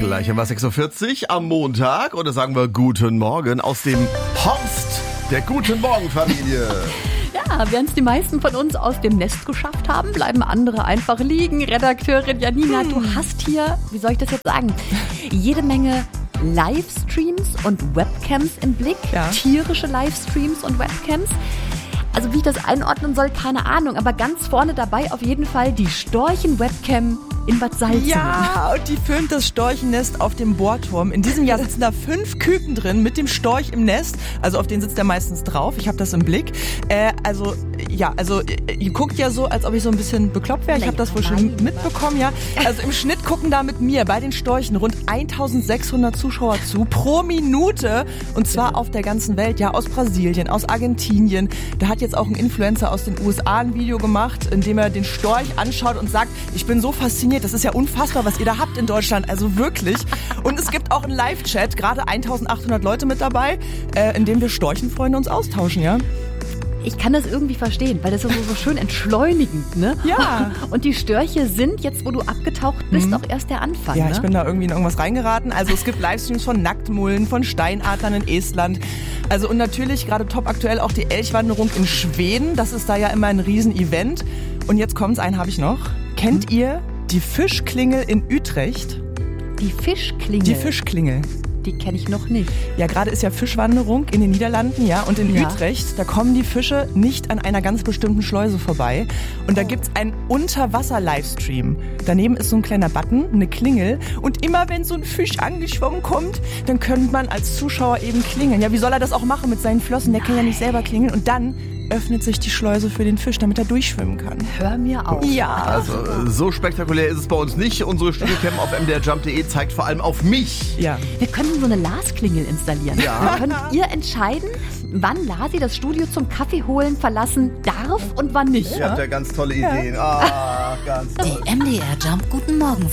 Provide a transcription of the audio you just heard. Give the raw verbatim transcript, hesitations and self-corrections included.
Gleich um sechs Uhr vierzig am Montag oder sagen wir Guten Morgen aus dem Horst der Guten Morgen Familie. Ja, während es die meisten von uns aus dem Nest geschafft haben, bleiben andere einfach liegen. Redakteurin Janina, hm. du hast hier, wie soll ich das jetzt sagen, jede Menge Livestreams und Webcams im Blick. Ja. Tierische Livestreams und Webcams. Also wie ich das einordnen soll, keine Ahnung. Aber ganz vorne dabei auf jeden Fall die Storchen-Webcam in Bad Salzungen. Ja, und die filmt das Storchennest auf dem Bohrturm. In diesem Jahr sitzen da fünf Küken drin mit dem Storch im Nest. Also auf den sitzt er meistens drauf. Ich habe das im Blick. Äh, also ja, also ihr guckt ja so, als ob ich so ein bisschen bekloppt wäre. Ich habe das wohl schon mitbekommen, ja. Also im Schnitt gucken da mit mir bei den Storchen rund eintausendsechshundert Zuschauer zu pro Minute. Und zwar auf der ganzen Welt, ja, aus Brasilien, aus Argentinien. Da hat jetzt auch ein Influencer aus den U S A ein Video gemacht, in dem er den Storch anschaut und sagt, ich bin so fasziniert, das ist ja unfassbar, was ihr da habt in Deutschland, also wirklich. Und es gibt auch einen Live-Chat, gerade eintausendachthundert Leute mit dabei, äh, in dem wir Storchenfreunde uns austauschen, ja. Ich kann das irgendwie verstehen, weil das ist so, so schön entschleunigend, ne? Ja. Und die Störche sind, jetzt wo du abgetaucht bist, mhm. auch erst der Anfang, Ja, ne? ich bin da irgendwie in irgendwas reingeraten. Also es gibt Livestreams von Nacktmullen, von Steinadlern in Estland. Also und natürlich gerade top aktuell auch die Elchwanderung in Schweden. Das ist da ja immer ein Riesen-Event. Und jetzt kommt's, einen habe ich noch. Kennt mhm. ihr die Fischklingel in Utrecht? Die Fischklingel? Die Fischklingel. Die kenne ich noch nicht. Ja, gerade ist ja Fischwanderung in den Niederlanden, ja, und in ja. Utrecht, da kommen die Fische nicht an einer ganz bestimmten Schleuse vorbei. Und da oh. gibt's einen Unterwasser-Livestream. Daneben ist so ein kleiner Button, eine Klingel. Und immer wenn so ein Fisch angeschwommen kommt, dann könnte man als Zuschauer eben klingeln. Ja, wie soll er das auch machen mit seinen Flossen? Der kann ja nicht selber klingeln. Und dann öffnet sich die Schleuse für den Fisch, damit er durchschwimmen kann. Hör mir auf. Ja. Also so spektakulär ist es bei uns nicht. Unsere Studiocam auf m d r jump punkt d e zeigt vor allem auf mich. Ja. Wir können so eine Lars-Klingel installieren. Ja. Könnt ihr entscheiden, wann Lasi das Studio zum Kaffee holen verlassen darf und wann nicht? Ihr habt ja ganz tolle Ideen. Ja. Ah, ganz toll. Die M D R Jump Guten Morgen